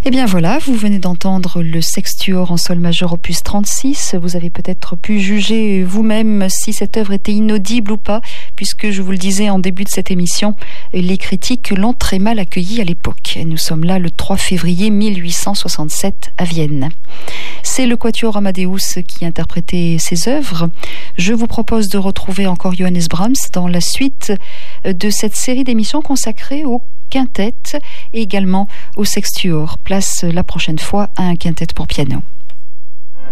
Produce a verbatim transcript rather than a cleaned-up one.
Et bien voilà, vous venez d'entendre le Sextuor en sol majeur opus trente-six. Vous avez peut-être pu juger vous-même si cette œuvre était inaudible ou pas, puisque je vous le disais en début de cette émission, les critiques l'ont très mal accueilli à l'époque. Nous sommes là le trois février mille huit cent soixante-sept à Vienne. C'est le Quatuor Amadeus qui interprétait ces œuvres. Je vous propose de retrouver encore Johannes Brahms dans la suite de cette série d'émissions consacrée au quintet et également au Sextuor. Place la prochaine fois à un quintet pour piano.